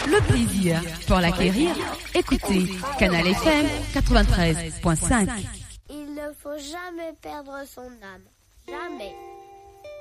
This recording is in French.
le plaisir pour l'acquérir. Écoutez Canal FM 93.5. Il ne faut jamais perdre son âme. Jamais.